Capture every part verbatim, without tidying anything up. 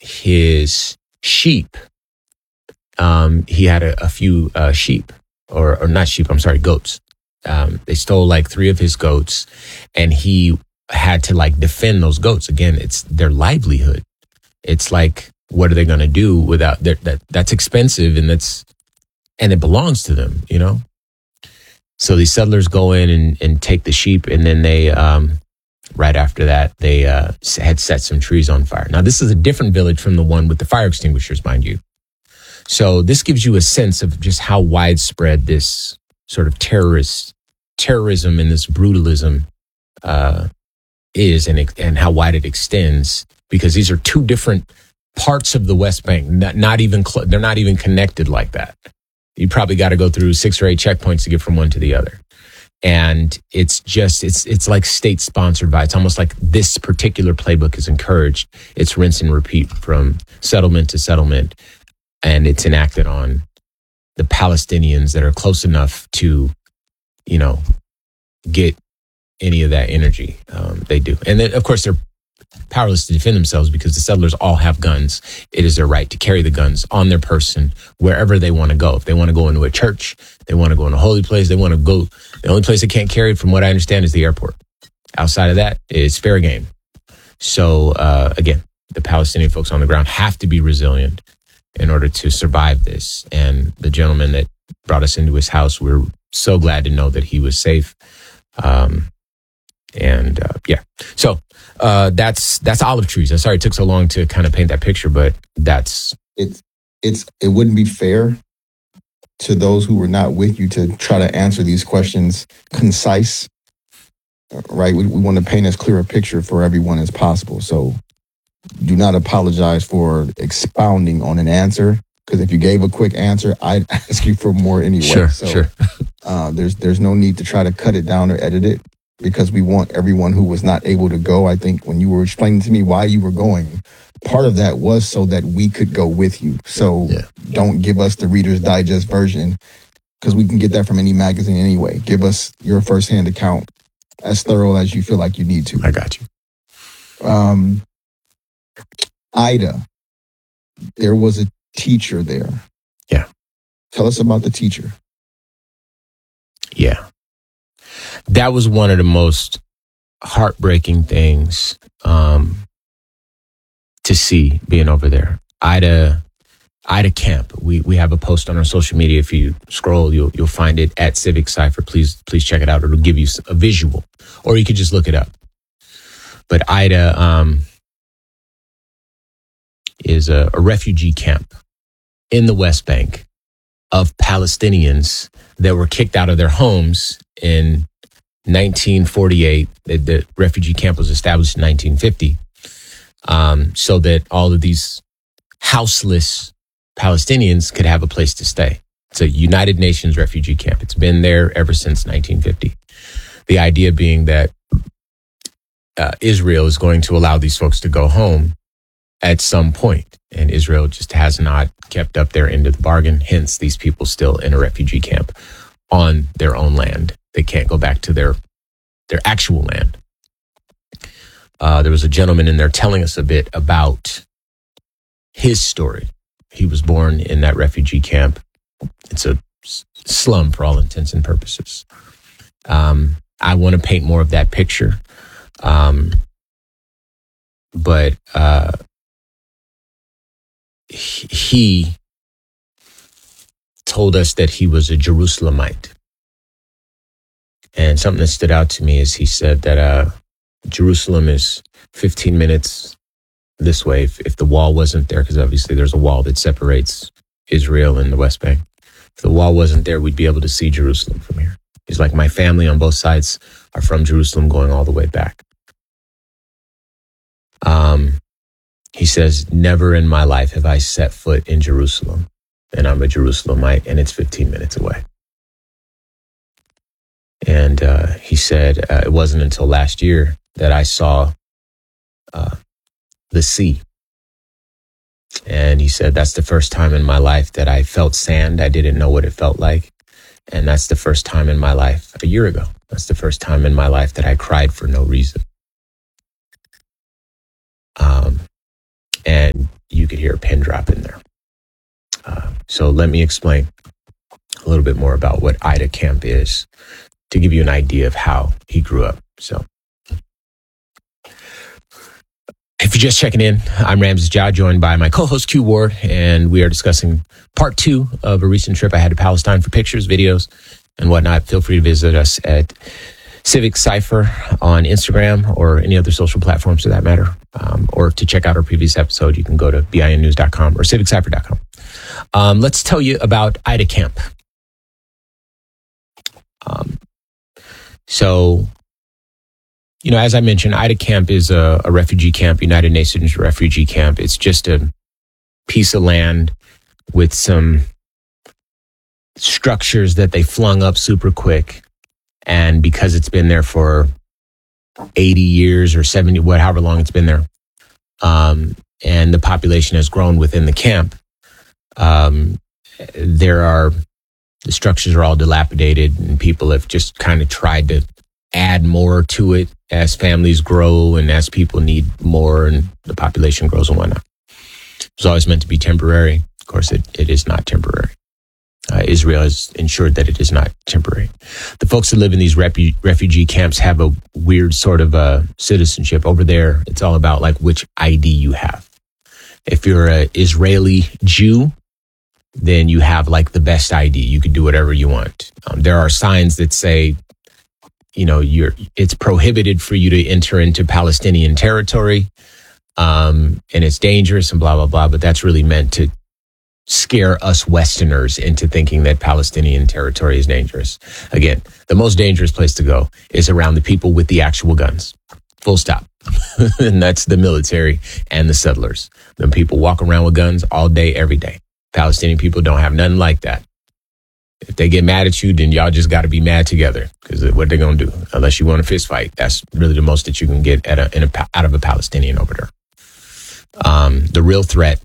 his sheep, um, he had a, a few uh, sheep, or, or not sheep, I'm sorry, goats. Um, they stole like three of his goats, and he had to like defend those goats. Again, it's their livelihood. It's like, what are they going to do without their, that? That's expensive, and that's and it belongs to them, you know. So these settlers go in and, and take the sheep, and then they, um, right after that, they uh, had set some trees on fire. Now, this is a different village from the one with the fire extinguishers, mind you. So this gives you a sense of just how widespread this sort of terrorist terrorism and this brutalism uh, is, and and how wide it extends. Because these are two different parts of the West Bank. Not, not even cl- they're not even connected like that. You probably got to go through six or eight checkpoints to get from one to the other. And it's just, it's it's like state-sponsored violence. It's almost like this particular playbook is encouraged. It's rinse and repeat from settlement to settlement. And it's enacted on the Palestinians that are close enough to, you know, get any of that energy. Um, they do. And then, of course, they're powerless to defend themselves because the settlers all have guns. It is their right to carry the guns on their person wherever they want to go. If they want to go into a church, they want to go in a holy place, they want to go. The only place they can't carry it, from what I understand, is the airport. Outside of that, it's fair game. So, uh, again, the Palestinian folks on the ground have to be resilient in order to survive this. And the gentleman that brought us into his house, we're so glad to know that he was safe. Um, and uh, yeah, so uh, that's that's olive trees. I'm sorry it took so long to kind of paint that picture, but that's it's it's it wouldn't be fair to those who were not with you to try to answer these questions concise, right? We, we want to paint as clear a picture for everyone as possible. So do not apologize for expounding on an answer, because if you gave a quick answer, I'd ask you for more anyway. Sure, so, sure. uh, there's there's no need to try to cut it down or edit it, because we want everyone who was not able to go. I think when you were explaining to me why you were going, part of that was so that we could go with you. So yeah. Don't give us the Reader's Digest version, because we can get that from any magazine anyway. Give us your firsthand account, as thorough as you feel like you need to. I got you. Um, Ida, there was a teacher there. Yeah. Tell us about the teacher. Yeah. That was one of the most heartbreaking things um, to see being over there. Ida, Ida Camp. We we have a post on our social media. If you scroll, you'll you'll find it at Civic Cypher. Please please check it out. It'll give you a visual, or you could just look it up. But Ida um, is a, a refugee camp in the West Bank of Palestinians that were kicked out of their homes in nineteen forty-eight. The, the refugee camp was established in nineteen fifty, um, so that all of these houseless Palestinians could have a place to stay. It's a United Nations refugee camp. It's been there ever since nineteen fifty. The idea being that uh, Israel is going to allow these folks to go home at some point, and Israel just has not kept up their end of the bargain. Hence, these people still in a refugee camp on their own land. They can't go back to their their actual land. Uh, there was a gentleman in there telling us a bit about his story. He was born in that refugee camp. It's a slum for all intents and purposes. Um, I want to paint more of that picture. Um, but uh, he told us that he was a Jerusalemite. And something that stood out to me is he said that uh, Jerusalem is fifteen minutes this way. If, if the wall wasn't there, because obviously there's a wall that separates Israel and the West Bank. If the wall wasn't there, we'd be able to see Jerusalem from here. He's like, my family on both sides are from Jerusalem going all the way back. Um, he says, never in my life have I set foot in Jerusalem. And I'm a Jerusalemite, and it's fifteen minutes away. And uh, he said, uh, it wasn't until last year that I saw uh, the sea. And he said, that's the first time in my life that I felt sand. I didn't know what it felt like. And that's the first time in my life, a year ago, that's the first time in my life that I cried for no reason. Um, and you could hear a pin drop in there. Uh, so let me explain a little bit more about what Ida Camp is to give you an idea of how he grew up. So if you're just checking in, I'm Ramses Ja, joined by my co-host Q Ward, and we are discussing part two of a recent trip I had to Palestine for pictures, videos, and whatnot. Feel free to visit us at Civic Cypher on Instagram or any other social platforms for that matter. Um, or to check out our previous episode, you can go to B I N news dot com or civic cypher dot com. Um, let's tell you about Ida Camp. Um, so, you know, as I mentioned, Ida Camp is a, a refugee camp, United Nations refugee camp. It's just a piece of land with some structures that they flung up super quick. And because it's been there for eighty years or seventy, what, however long it's been there, um, and the population has grown within the camp, um, there are, the structures are all dilapidated, and people have just kind of tried to add more to it as families grow and as people need more and the population grows and whatnot. It's always meant to be temporary. Of course, it, it is not temporary. Uh, Israel has ensured that it is not temporary. The folks that live in these refu- refugee camps have a weird sort of uh, citizenship. Over there, it's all about like which I D you have. If you're an Israeli Jew, then you have like the best I D. You can do whatever you want. Um, there are signs that say, you know, you're it's prohibited for you to enter into Palestinian territory, um, and it's dangerous and blah, blah, blah. But that's really meant to scare us Westerners into thinking that Palestinian territory is dangerous. Again, the most dangerous place to go is around the people with the actual guns. Full stop. And that's the military and the settlers. The people walk around with guns all day, every day. Palestinian people don't have nothing like that. If they get mad at you, then y'all just got to be mad together, because what they're going to do, unless you want a fist fight, that's really the most that you can get at a, in a, out of a Palestinian over there. Um, the real threat,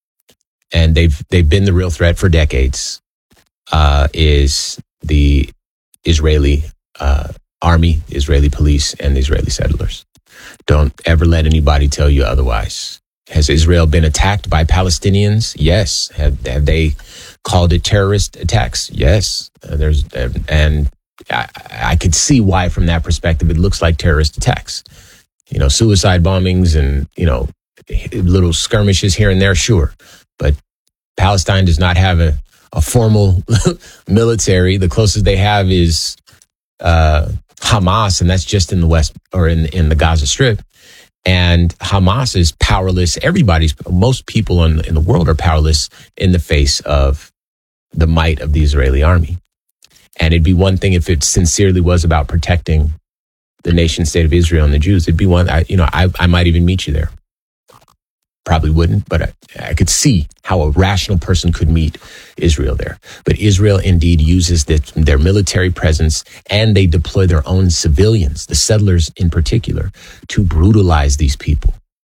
and they've they've been the real threat for decades, uh, is the Israeli uh, army, the Israeli police, and the Israeli settlers. Don't ever let anybody tell you otherwise. Has Israel been attacked by Palestinians? Yes. Have, have they called it terrorist attacks? Yes. Uh, there's uh, and I, I could see why, from that perspective, it looks like terrorist attacks. You know, suicide bombings and, you know, little skirmishes here and there, sure. But Palestine does not have a, a formal military. The closest they have is uh, Hamas, and that's just in the West, or in, in the Gaza Strip. And Hamas is powerless. Everybody's, most people in, in the world are powerless in the face of the might of the Israeli army. And it'd be one thing if it sincerely was about protecting the nation state of Israel and the Jews. It'd be one, I, you know, I, I might even meet you there. Probably wouldn't, but I, I could see how a rational person could meet Israel there. But Israel indeed uses the, their military presence, and they deploy their own civilians, the settlers in particular, to brutalize these people.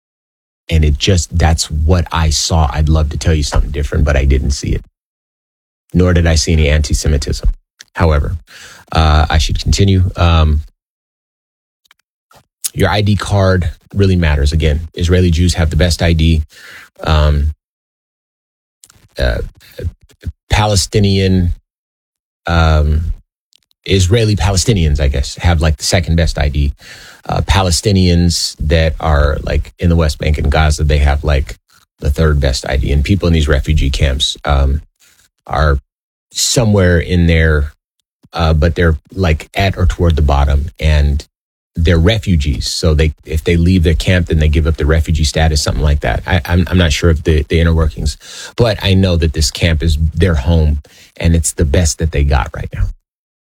And it just, that's what I saw. I'd love to tell you something different, but I didn't see it. Nor did I see any anti-Semitism. However, uh, I should continue. Um, Your I D card really matters. Again, Israeli Jews have the best I D. Um, uh, Palestinian, um, Israeli Palestinians, I guess, have like the second best I D. Uh, Palestinians that are like in the West Bank and Gaza, they have like the third best I D. And people in these refugee camps um, are somewhere in there, uh, but they're like at or toward the bottom. And they're refugees, so they if they leave their camp, then they give up the refugee status, something like that. I, I'm I'm not sure of the, the inner workings, but I know that this camp is their home, and it's the best that they got right now.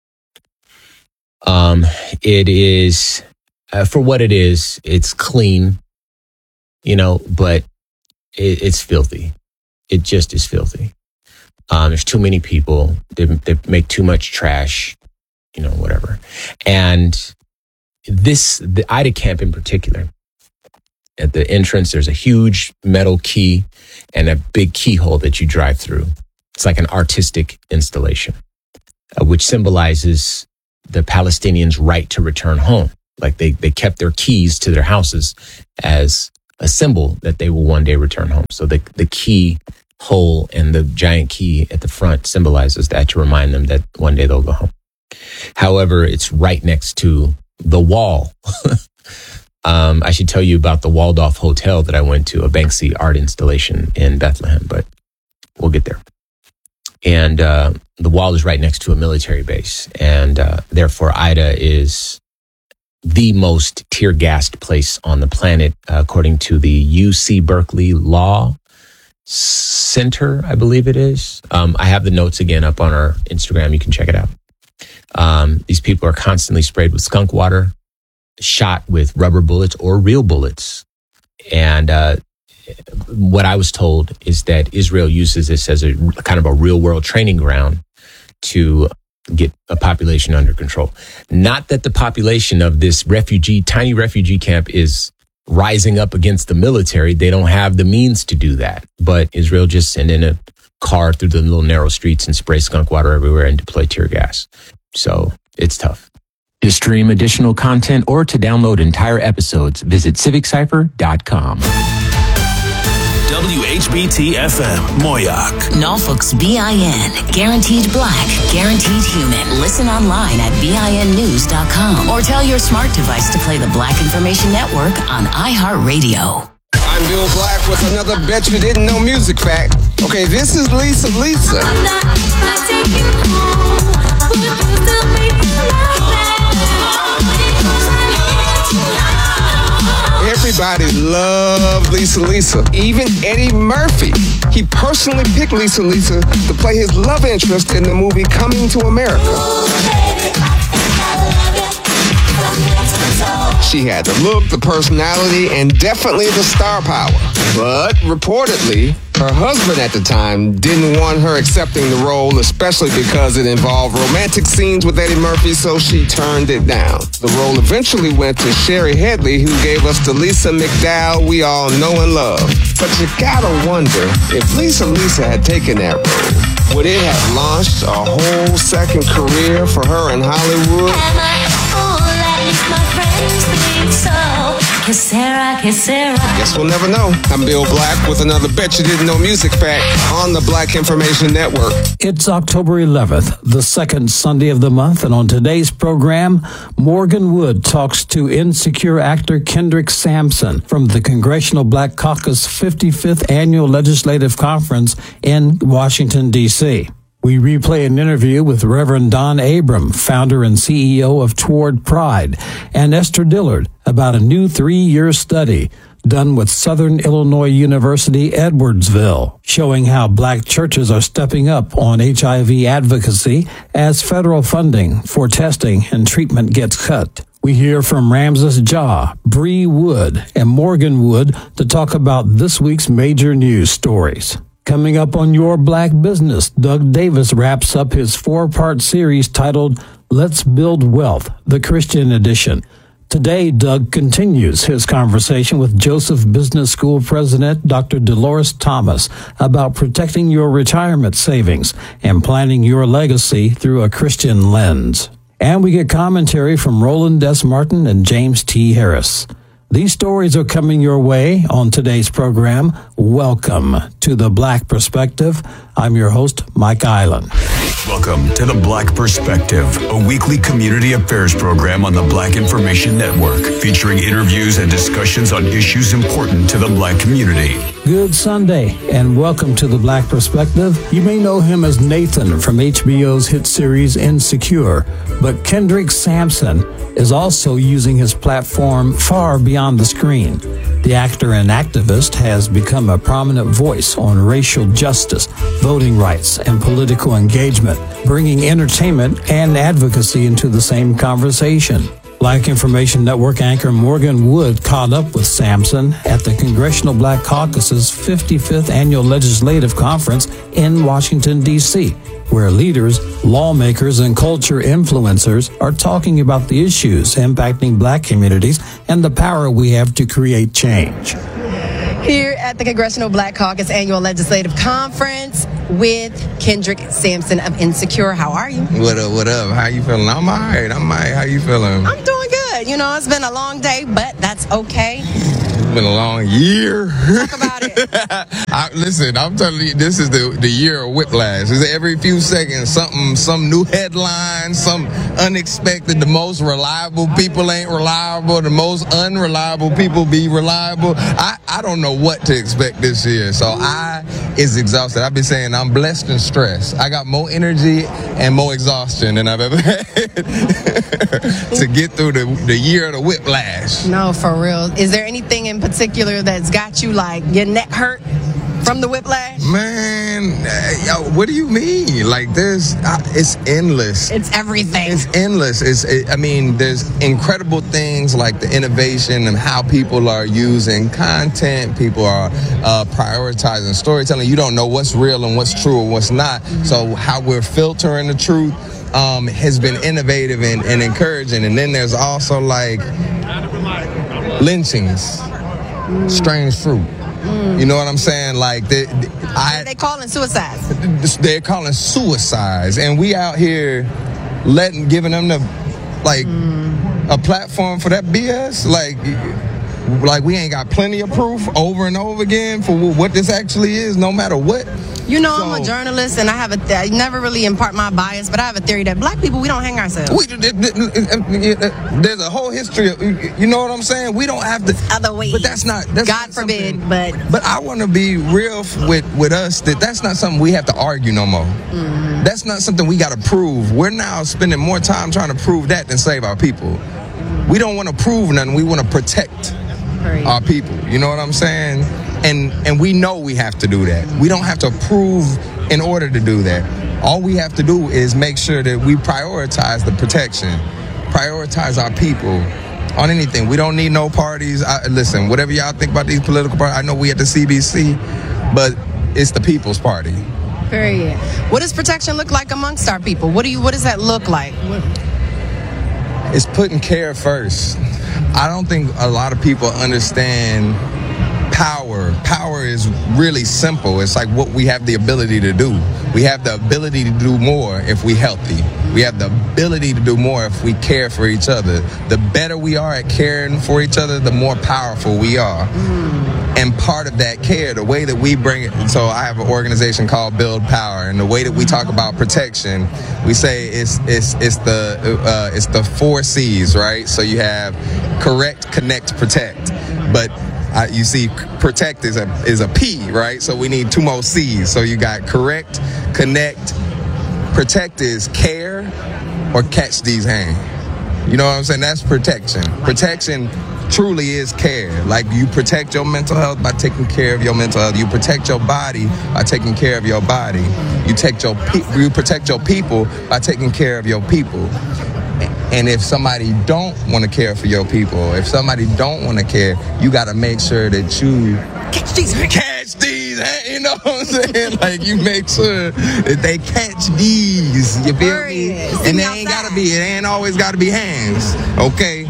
Um, it is uh, for what it is. It's clean, you know, but it, it's filthy. It just is filthy. Um, there's too many people. They, they make too much trash, you know, whatever, and this, the Ida Camp in particular, at the entrance, there's a huge metal key and a big keyhole that you drive through. It's like an artistic installation, uh, which symbolizes the Palestinians' right to return home. Like they, they kept their keys to their houses as a symbol that they will one day return home. So the the key hole and the giant key at the front symbolizes that, to remind them that one day they'll go home. However, it's right next to the wall. um, I should tell you about the Waldorf Hotel that I went to, a Banksy art installation in Bethlehem, but we'll get there. And uh, the wall is right next to a military base. And uh, therefore, Ida is the most tear-gassed place on the planet, uh, according to the U C Berkeley Law Center, I believe it is. Um, I have the notes again up on our Instagram. You can check it out. Um, these people are constantly sprayed with skunk water, shot with rubber bullets or real bullets. And uh, what I was told is that Israel uses this as a kind of a real-world training ground to get a population under control. Not that the population of this refugee, tiny refugee camp is rising up against the military. They don't have the means to do that. But Israel just send in a car through the little narrow streets and spray skunk water everywhere and deploy tear gas. So it's tough. To stream additional content or to download entire episodes, visit civic cipher dot com. W H B T F M, Moyoc. Norfolk's B I N. Guaranteed black, guaranteed human. Listen online at B I N news dot com or tell your smart device to play the Black Information Network on iHeartRadio. I'm Bill Black with another Bet You Didn't Know music fact. Okay, this is Lisa Lisa. I'm not, not taking you home, but you still make me love Everybody loved Lisa Lisa. Even Eddie Murphy. He personally picked Lisa Lisa to play his love interest in the movie Coming to America. She had the look, the personality, and definitely the star power. But reportedly, her husband at the time didn't want her accepting the role, especially because it involved romantic scenes with Eddie Murphy, so she turned it down. The role eventually went to Sherry Headley, who gave us the Lisa McDowell we all know and love. But you gotta wonder, if Lisa Lisa had taken that role, would it have launched a whole second career for her in Hollywood? Am I a fool? At least my friends think so. Kissera, Kissera. Guess we'll never know. I'm Bill Black with another Bet You Didn't Know music fact on the Black Information Network. It's October eleventh, the second Sunday of the month, and on today's program, Morgan Wood talks to Insecure actor Kendrick Sampson from the Congressional Black Caucus fifty-fifth Annual Legislative Conference in Washington, D C We replay an interview with Reverend Don Abram, founder and C E O of Toward Pride, and Esther Dillard about a new three-year study done with Southern Illinois University Edwardsville, showing how black churches are stepping up on H I V advocacy as federal funding for testing and treatment gets cut. We hear from Ramses Ja, Bree Wood, and Morgan Wood to talk about this week's major news stories. Coming up on Your Black Business, Doug Davis wraps up his four-part series titled Let's Build Wealth, the Christian edition. Today, Doug continues his conversation with Joseph Business School President Doctor Dolores Thomas about protecting your retirement savings and planning your legacy through a Christian lens. And we get commentary from Roland S. Martin and James T. Harris. These stories are coming your way on today's program. Welcome to The Black Perspective. I'm your host, Mike Island. Welcome to The Black Perspective, a weekly community affairs program on the Black Information Network, featuring interviews and discussions on issues important to the Black community. Good Sunday, and welcome to The Black Perspective. You may know him as Nathan from H B O's hit series Insecure, but Kendrick Sampson is also using his platform far beyond the screen. The actor and activist has become a prominent voice on racial justice, voting rights, and political engagement, bringing entertainment and advocacy into the same conversation. Black Information Network anchor Morgan Wood caught up with Sampson at the Congressional Black Caucus's fifty-fifth Annual Legislative Conference in Washington, D C, where leaders, lawmakers, and culture influencers are talking about the issues impacting black communities and the power we have to create change. Here at the Congressional Black Caucus Annual Legislative Conference with Kendrick Sampson of Insecure. How are you? What up, what up? How you feeling? I'm all right. I'm all right. How you feeling? I'm doing good. You know, it's been a long day, but that's okay. been a long year. Talk about it. I, listen, I'm telling you, this is the, the year of whiplash. It's every few seconds, something, some new headline, some unexpected. The most reliable people ain't reliable. The most unreliable people be reliable. I, I don't know what to expect this year. So I is exhausted. I've been saying I'm blessed and stressed. I got more energy and more exhaustion than I've ever had to get through the, the year of the whiplash. No, for real. Is there anything in particular that's got you like your neck hurt from the whiplash? Man, uh, yo, what do you mean? Like, there's, uh, it's endless. It's everything. It's endless. It's, it, I mean, there's incredible things like the innovation and how people are using content. People are uh, prioritizing storytelling. You don't know what's real and what's true and what's not. Mm-hmm. So how we're filtering the truth um, has been innovative and, and encouraging. And then there's also like lynchings, mm. strange fruit. Mm. You know what I'm saying? Like, they, I, they calling suicides. They're calling suicides, and we out here letting, giving them the, like, mm. a platform for that B S. Like, like we ain't got plenty of proof over and over again for what this actually is, no matter what. You know, so, I'm a journalist, and I have a th- I never really impart my bias, but I have a theory that black people, we don't hang ourselves. We, there's a whole history of, you know what I'm saying? We don't have to. Other ways. But that's not. That's God not forbid, but. But I want to be real with, with us that that's not something we have to argue no more. Mm-hmm. That's not something we got to prove. We're now spending more time trying to prove that than save our people. We don't want to prove nothing. We want to protect Right. our people. You know what I'm saying? And and we know we have to do that. We don't have to prove in order to do that. All we have to do is make sure that we prioritize the protection, prioritize our people on anything. We don't need no parties. I, listen, whatever y'all think about these political parties, I know we at the C B C, but it's the people's party. Period. What does protection look like amongst our people? What do you? What does that look like? It's putting care first. I don't think a lot of people understand power. Power is really simple. It's like what we have the ability to do. We have the ability to do more if we're healthy. We have the ability to do more if we care for each other. The better we are at caring for each other, the more powerful we are. Mm. And part of that care, the way that we bring it, so I have an organization called Build Power, and the way that we talk about protection, we say it's it's it's the uh, it's the four C's, right? So you have correct, connect, protect, but Uh, you see, protect is a is a P, right? So we need two more C's. So you got correct, connect, protect is care, or catch these hands. You know what I'm saying? That's protection. Protection truly is care. Like, you protect your mental health by taking care of your mental health. You protect your body by taking care of your body. You take your pe- you protect your people by taking care of your people. And if somebody don't want to care for your people, if somebody don't want to care, you got to make sure that you catch these, catch these. You know what I'm saying? Like, you make sure that they catch these. You feel me? And they ain't gotta be. It ain't always gotta be hands. Okay.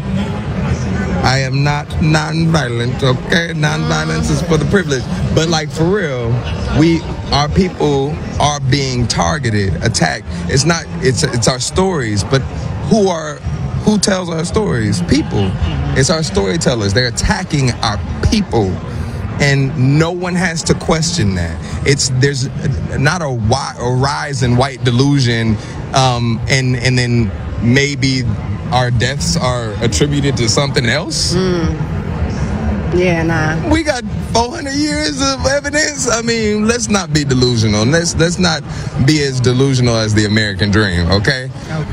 I am not non-violent. Okay, non-violence is for the privileged. But like, for real, we, our people are being targeted, attacked. It's not. It's it's our stories, but. Who are, who tells our stories? People. It's our storytellers. They're attacking our people, and no one has to question that. It's there's not a, a rise in white delusion, um, and and then maybe our deaths are attributed to something else. Mm. Yeah, nah. We got four hundred years of evidence. I mean, let's not be delusional. Let's let's not be as delusional as the American dream. Okay. Okay.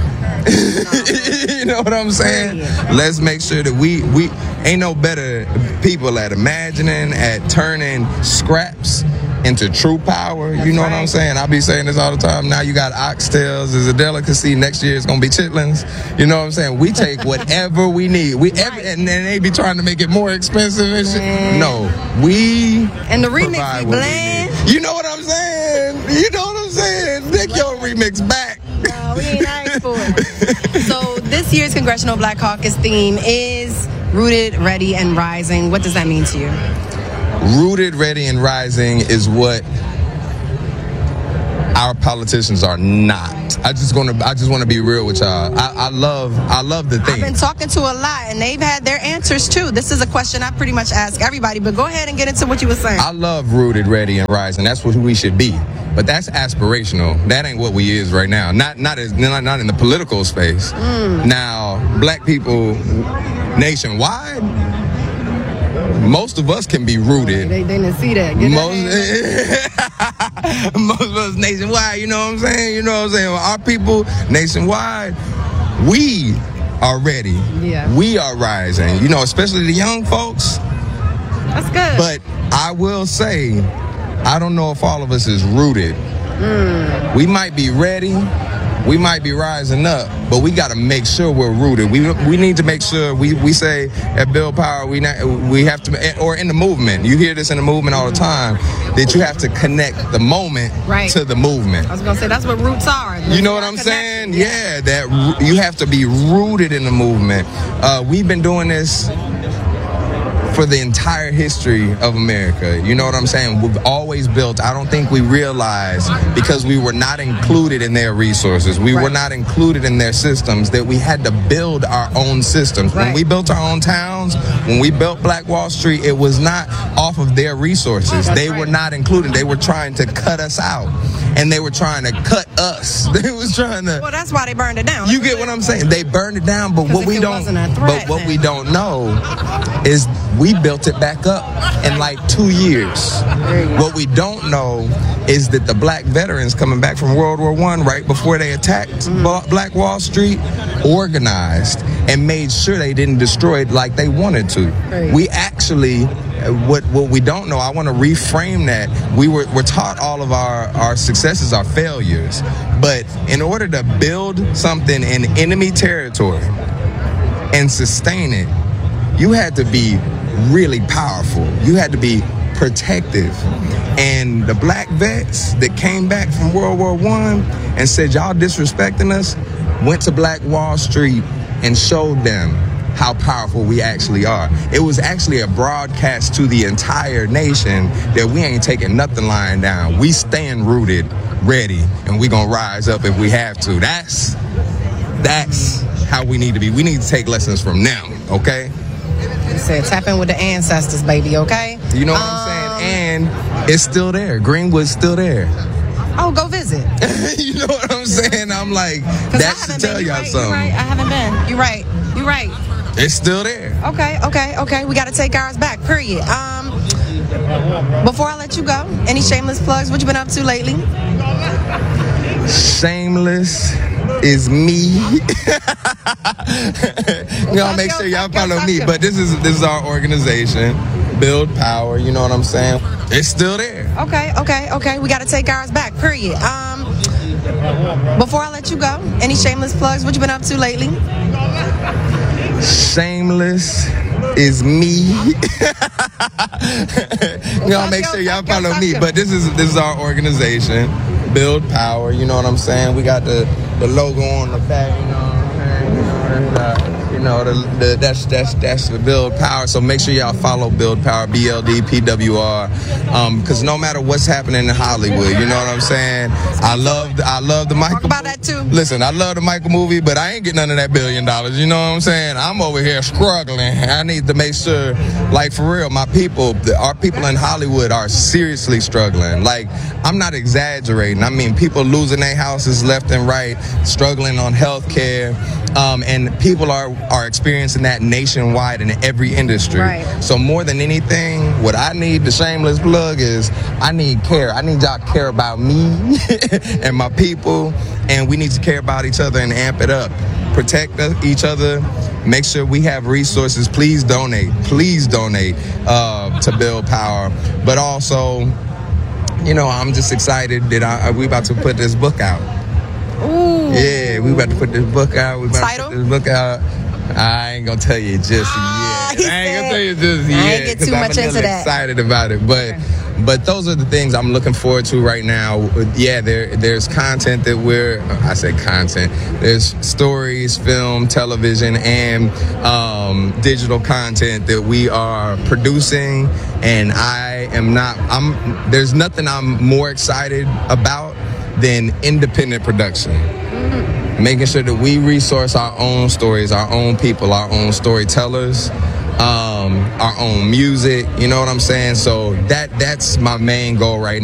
You know what I'm saying? Let's make sure that we we ain't no better people at imagining, at turning scraps into true power. You know what I'm saying? I be saying this all the time. Now you got oxtails as a delicacy. Next year it's gonna be chitlins. You know what I'm saying? We take whatever we need. We every, and then they be trying to make it more expensive and shit. No, we and the remix be bland. You know what I'm saying? You know what I'm saying? Take your remix back. No, we ain't asked for it. So this year's Congressional Black Caucus theme is Rooted, Ready, and Rising. What does that mean to you? Rooted, Ready, and Rising is what our politicians are not. I just gonna I just want to be real with y'all. I, I love I love the thing. I've been talking to a lot, and they've had their answers too. This is a question I pretty much ask everybody, but go ahead and get into what you were saying. I love rooted, ready, and rising. That's what we should be. But that's aspirational. That ain't what we is right now. Not not as not, not in the political space. Mm. Now, black people nationwide, most of us can be rooted. They, they didn't see that. Get most, that most of us nationwide, you know what I'm saying? You know what I'm saying? Our people nationwide, we are ready. Yeah. We are rising. You know, especially the young folks. That's good. But I will say, I don't know if all of us is rooted. Mm. We might be ready. We might be rising up, but we got to make sure we're rooted. We we need to make sure we, we say at Build Power we not, we have to, or in the movement. You hear this in the movement all the time, that you have to connect the moment right. to the movement. I was gonna say that's what roots are. You know what I'm saying? Yeah. yeah, that you have to be rooted in the movement. Uh, we've been doing this for the entire history of America. You know what I'm saying? We've always built, I don't think we realized, because we were not included in their resources, we right. were not included in their systems, that we had to build our own systems. Right. When we built our own towns, when we built Black Wall Street, it was not off of their resources. That's they right. were not included. They were trying to cut us out. And they were trying to cut us. They was trying to. Well, that's why they burned it down. You get what I'm saying? They burned it down, but what we don't. Threat, but what then. we don't know is we built it back up in like two years. What we don't know is that the black veterans coming back from World War One, right before they attacked mm. Black Wall Street, organized and made sure they didn't destroy it like they wanted to. Right. We actually, what what we don't know, I want to reframe that. We were we're taught all of our, our successes are failures. But in order to build something in enemy territory and sustain it, you had to be really powerful. You had to be protective. And the black vets that came back from World War One and said, y'all disrespecting us, went to Black Wall Street and showed them how powerful we actually are. It was actually a broadcast to the entire nation that we ain't taking nothing lying down. We stand rooted, ready, and we gonna rise up if we have to. That's that's how we need to be. We need to take lessons from them, okay? You said tap in with the ancestors, baby, okay? You know what um, I'm saying? And it's still there. Greenwood's still there. Oh, go visit. You know what I'm saying? I'm like, that should tell y'all right, something. You're right. I haven't been. You're right. You're right. It's still there. Okay, okay, okay. We got to take ours back, period. Um, before I let you go, any shameless plugs? What you been up to lately? Shameless is me. Y'all make sure y'all follow me. But this is this is our organization, Build Power. You know what I'm saying? It's still there. Okay, okay, okay. We got to take ours back, period. Um, before I let you go, any shameless plugs? What you been up to lately? Shameless is me. Y'all make sure y'all follow me. But this is this is our organization, Build Power. You know what I'm saying? We got the, the logo on the back. You know what I'm saying? You know, that's, uh, you know the, the, that's that's that's the Build Power. So make sure y'all follow Build Power, B L D P W R, because um, no matter what's happening in Hollywood, you know what I'm saying. I love I love the Michael. Talk about that too. Listen, I love the Michael movie, but I ain't getting none of that billion dollars. You know what I'm saying? I'm over here struggling. I need to make sure, like for real, my people, our people in Hollywood are seriously struggling. Like I'm not exaggerating. I mean, people losing their houses left and right, struggling on health care. Um, and people are, are experiencing that nationwide in every industry. Right. So more than anything, what I need, the shameless plug, is I need care. I need y'all to care about me and my people, and we need to care about each other and amp it up. Protect each other. Make sure we have resources. Please donate. Please donate uh, to Build Power. But also, you know, I'm just excited that I, we about to put this book out. Ooh. Yeah, we about to put this book out. We about Title? to put this book out. I ain't gonna tell you just ah, yet. I ain't gonna tell you just yet. I ain't get too much I'm into that. Excited about it, but okay. but those are the things I'm looking forward to right now. Yeah, there there's content that we're. I say content. There's stories, film, television, and um, digital content that we are producing, and I am not. I'm. There's nothing I'm more excited about than independent production. Making sure that we resource our own stories, our own people, our own storytellers, um, our own music. You know what I'm saying? So that that's my main goal right now.